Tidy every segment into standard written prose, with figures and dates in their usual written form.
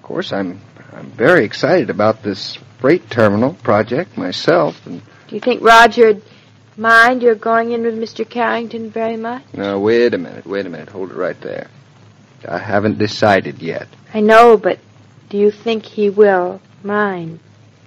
course, I'm very excited about this freight terminal project myself. And do you think Roger'd mind your going in with Mr. Carrington very much? No, wait a minute. Hold it right there. I haven't decided yet. I know, but do you think he will mind?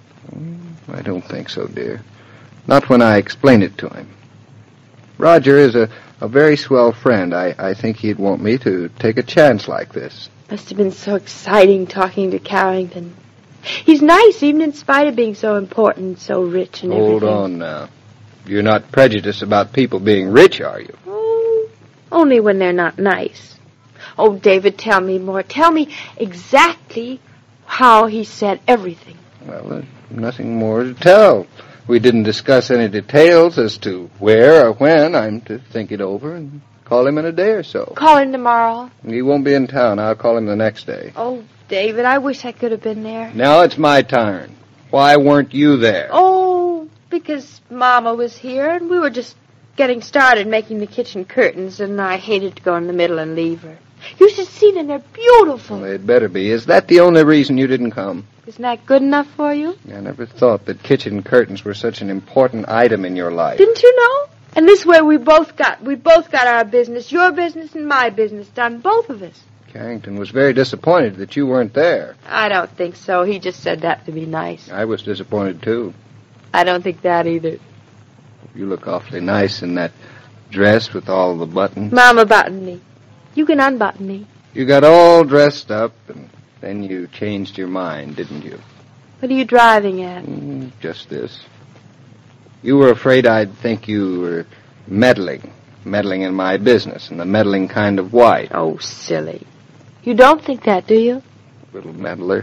I don't think so, dear. Not when I explain it to him. Roger is a very swell friend. I think he'd want me to take a chance like this. Must have been so exciting talking to Carrington. He's nice, even in spite of being so important, so rich and everything. Hold on now. You're not prejudiced about people being rich, are you? Oh, only when they're not nice. Oh, David, tell me more. Tell me exactly how he said everything. Well, there's nothing more to tell. We didn't discuss any details as to where or when. I'm to think it over and call him in a day or so. Call him tomorrow. He won't be in town. I'll call him the next day. Oh, David, I wish I could have been there. Now it's my turn. Why weren't you there? Oh, because Mama was here, and we were just getting started making the kitchen curtains, and I hated to go in the middle and leave her. You should see them. They're beautiful. Well, they'd better be. Is that the only reason you didn't come? Isn't that good enough for you? I never thought that kitchen curtains were such an important item in your life. Didn't you know? And this way we both got our business, your business and my business done, both of us. Carrington was very disappointed that you weren't there. I don't think so. He just said that to be nice. I was disappointed, too. I don't think that either. You look awfully nice in that dress with all the buttons. Mama buttoned me. You can unbutton me. You got all dressed up, and then you changed your mind, didn't you? What are you driving at? Just this. You were afraid I'd think you were meddling in my business, and the meddling kind of wife. Oh, silly. You don't think that, do you? Little meddler.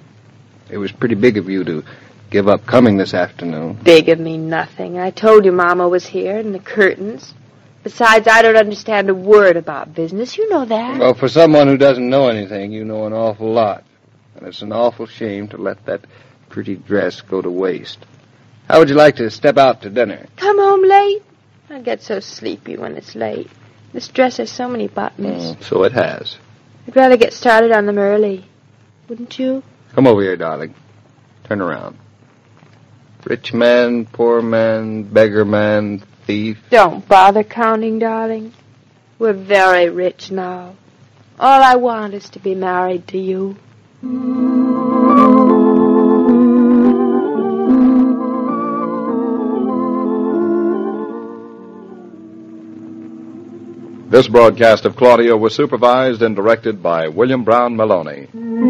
It was pretty big of you to give up coming this afternoon. Big of me nothing. I told you Mama was here, and the curtains. Besides, I don't understand a word about business. You know that. Well, for someone who doesn't know anything, you know an awful lot. And it's an awful shame to let that pretty dress go to waste. How would you like to step out to dinner? Come home late? I get so sleepy when it's late. This dress has so many buttons. So it has. I'd rather get started on them early. Wouldn't you? Come over here, darling. Turn around. Rich man, poor man, beggar man, thief. Don't bother counting, darling. We're very rich now. All I want is to be married to you. This broadcast of Claudia was supervised and directed by William Brown Maloney.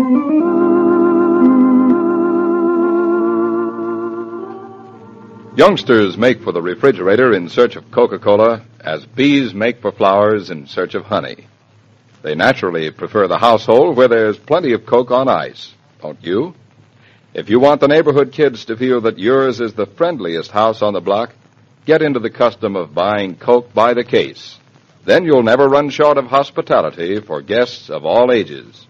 Youngsters make for the refrigerator in search of Coca-Cola as bees make for flowers in search of honey. They naturally prefer the household where there's plenty of Coke on ice, don't you? If you want the neighborhood kids to feel that yours is the friendliest house on the block, get into the custom of buying Coke by the case. Then you'll never run short of hospitality for guests of all ages.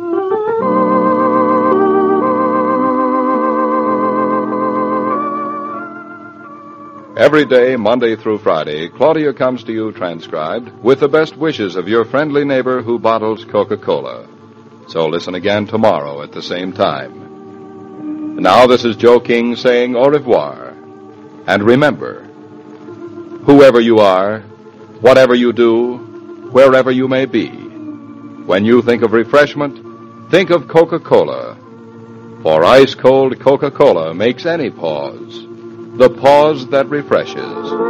Every day, Monday through Friday, Claudia comes to you transcribed with the best wishes of your friendly neighbor who bottles Coca-Cola. So listen again tomorrow at the same time. And now this is Joe King saying au revoir. And remember, whoever you are, whatever you do, wherever you may be, when you think of refreshment, think of Coca-Cola. For ice-cold Coca-Cola makes any pause the pause that refreshes.